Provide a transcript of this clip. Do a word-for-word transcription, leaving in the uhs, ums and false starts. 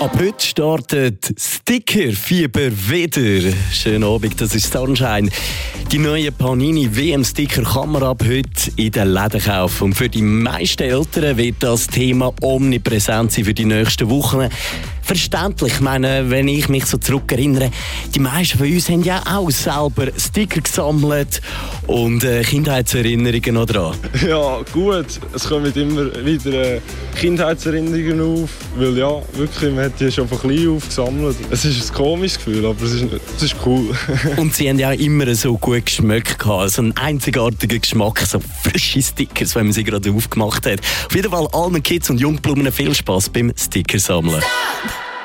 Ab heute startet Sticker-Fieber wieder. Schönen Abend, das ist Sunshine. Die neue Panini W M-Sticker kann man ab heute in den Läden kaufen. Und für die meisten Eltern wird das Thema omnipräsent sein für die nächsten Wochen. Verständlich, ich meine, wenn ich mich so zurückerinnere, die meisten von uns haben ja auch selber Sticker gesammelt und äh, Kindheitserinnerungen noch dran. Ja, gut. Es kommen immer wieder äh, Kindheitserinnerungen auf, weil ja, wirklich, man hat die schon von klein auf gesammelt. Es ist ein komisches Gefühl, aber es ist, es ist cool. Und sie haben ja immer so gut geschmeckt gehabt, so einen einzigartigen Geschmack, so frische Stickers, wenn man sie gerade aufgemacht hat. Auf jeden Fall allen Kids und Jungblumen viel Spass beim Sticker sammeln.